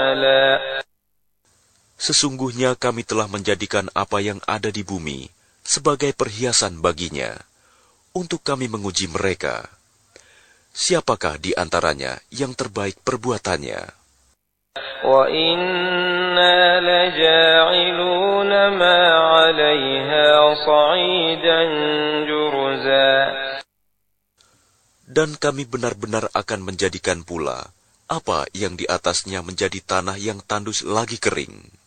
Sesungguhnya kami telah menjadikan apa yang ada di bumi sebagai perhiasan baginya, untuk kami menguji mereka. Siapakah di antaranya yang terbaik perbuatannya? وَإِنَّا لَجَاعِلُونَ مَا عَلَيْهَا صَعِيدًا جُرُزًا. Dan kami benar-benar akan menjadikan pula apa yang di atasnya menjadi tanah yang tandus lagi kering.